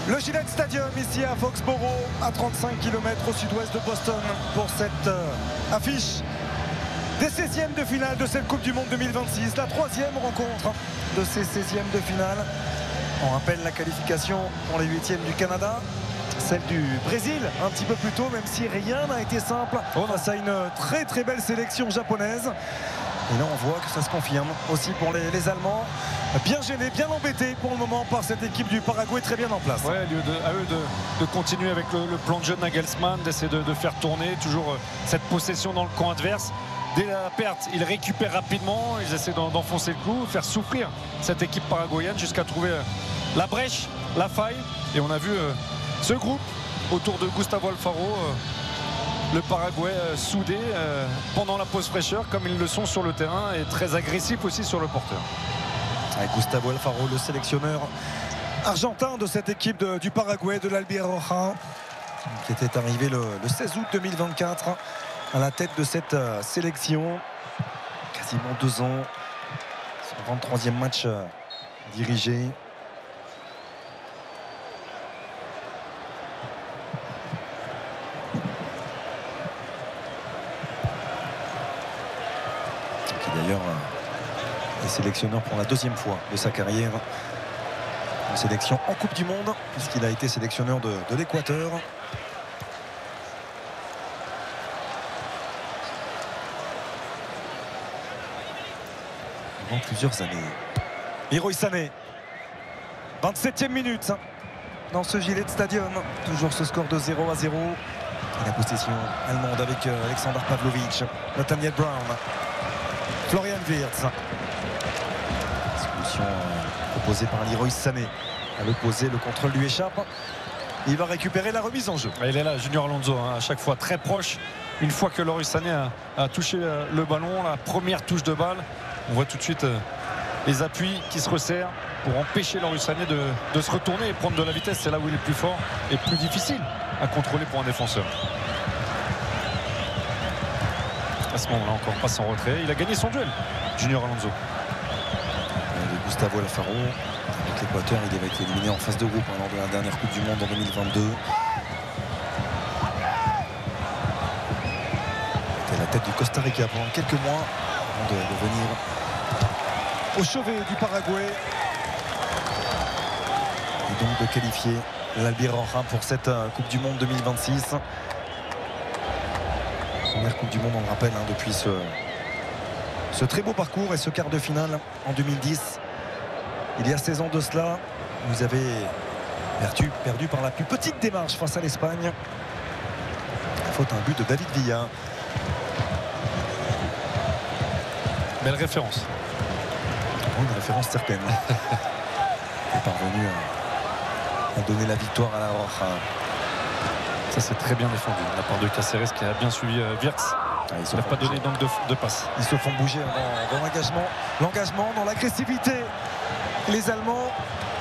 Le Gillette Stadium ici à Foxborough, à 35 km au sud-ouest de Boston pour cette affiche des 16e de finale de cette Coupe du Monde 2026. La 3e rencontre de ces 16e de finale. On rappelle la qualification pour les 8e du Canada, celle du Brésil un petit peu plus tôt, même si rien n'a été simple face à une très très belle sélection japonaise. Et là on voit que ça se confirme aussi pour les Allemands, bien gênés, bien embêtés pour le moment par cette équipe du Paraguay très bien en place. Ouais, à eux de continuer avec le plan de jeu de Nagelsmann, d'essayer de faire tourner toujours cette possession dans le camp adverse. Dès la perte, ils récupèrent rapidement, ils essaient d'enfoncer le clou, faire souffrir cette équipe paraguayenne jusqu'à trouver la brèche, la faille. Et on a vu ce groupe autour de Gustavo Alfaro, le Paraguay soudé pendant la pause fraîcheur, comme ils le sont sur le terrain, et très agressif aussi sur le porteur. Avec Gustavo Alfaro, le sélectionneur argentin de cette équipe du Paraguay, de l'Albiroja, qui était arrivé le 16 août 2024 à la tête de cette sélection. Quasiment 2 ans, son 23e match dirigé. Qui d'ailleurs est sélectionneur pour la 2e fois de sa carrière. Une sélection en Coupe du Monde, puisqu'il a été sélectionneur de l'Équateur. Plusieurs années. Leroy Sané, 27e minute dans ce Gillette Stadium. Toujours ce score de 0-0. Et la possession allemande avec Alexander Pavlovic, Nathaniel Brown, Florian Wirtz. Solution proposée par Leroy Sané. À l'opposé, le contrôle lui échappe. Il va récupérer la remise en jeu. Il est là, Junior Alonso, à chaque fois très proche. Une fois que Leroy Sané a touché le ballon, la première touche de balle, on voit tout de suite les appuis qui se resserrent pour empêcher Leroy Sané de se retourner et prendre de la vitesse. C'est là où il est plus fort et plus difficile à contrôler pour un défenseur. À ce moment-là, encore pas sans retrait. Il a gagné son duel, Junior Alonso. De Gustavo Alfaro, avec l'Équateur, il avait été éliminé en phase de groupe lors de la dernière Coupe du Monde en 2022. Il était à la tête du Costa Rica pendant quelques mois avant de venir au chevet du Paraguay et donc de qualifier l'Albiroja pour cette Coupe du Monde 2026. Première Coupe du Monde, on le rappelle, depuis ce très beau parcours et ce quart de finale en 2010. Il y a 16 ans de cela, vous avez perdu par la plus petite démarche face à l'Espagne. Faute un but de David Villa. Belle référence. Une référence certaine. Il est parvenu à donner la victoire à la Roja. Ça c'est très bien défendu de la part de Cáceres qui a bien suivi Wirtz. Il n'a pas donné donc de passe. Ils se font bouger dans l'engagement, dans l'agressivité. Les Allemands.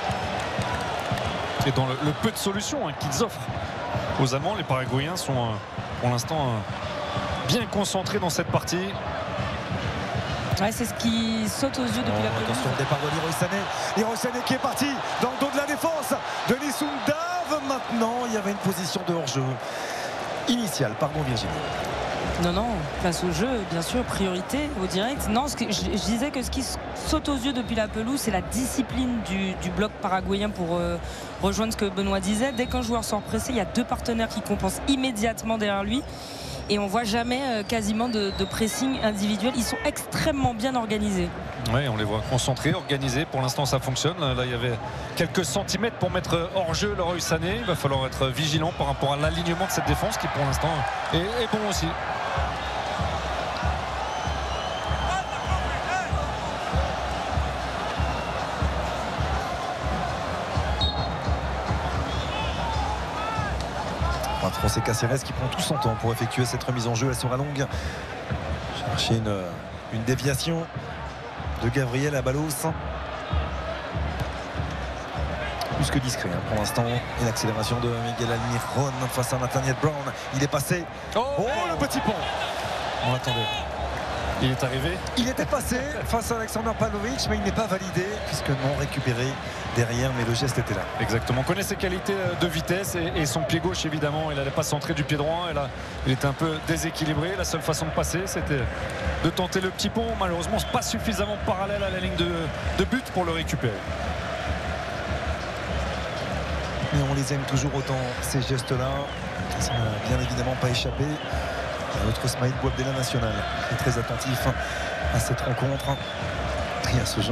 Et dans le peu de solutions qu'ils offrent aux Allemands, les Paraguayens sont pour l'instant bien concentrés dans cette partie. Ouais, c'est ce qui saute aux yeux depuis la pelouse. Attention, le départ de Leroy Sané. Leroy Sané qui est parti dans le dos de la défense. Denis Sundav maintenant. Il y avait une position de hors-jeu initiale. Pardon Virginie. Non, place au jeu, bien sûr, priorité au direct. Non, je disais que ce qui saute aux yeux depuis la pelouse, c'est la discipline du bloc paraguayen pour rejoindre ce que Benoît disait. Dès qu'un joueur sort pressé, il y a 2 partenaires qui compensent immédiatement derrière lui. Et on voit jamais quasiment de pressing individuel. Ils sont extrêmement bien organisés. Oui, on les voit concentrés, organisés. Pour l'instant, ça fonctionne. Là, il y avait quelques centimètres pour mettre hors jeu Leroy Sané. Il va falloir être vigilant par rapport à l'alignement de cette défense qui, pour l'instant, est bon aussi. C'est Cáceres qui prend tout son temps pour effectuer cette remise en jeu. Elle sera longue. Chercher une déviation de Gabriel Abalos. Plus que discret pour l'instant. Et l'accélération de Miguel Almiron face à Nathaniel Brown. Il est passé. Oh le petit pont. On attendait. Il est arrivé. Il était passé face à Alexander Pavlovic, mais il n'est pas validé puisque non récupéré derrière, mais le geste était là. Exactement. On connaît ses qualités de vitesse et son pied gauche, évidemment. Il n'allait pas centrer du pied droit. Et là, il était un peu déséquilibré. La seule façon de passer, c'était de tenter le petit pont. Malheureusement, c'est pas suffisamment parallèle à la ligne de but pour le récupérer. Mais on les aime toujours autant, ces gestes-là. Ça n'a bien évidemment pas échappé à notre Smaïl Bouabdella national, qui est très attentif à cette rencontre et à ce genre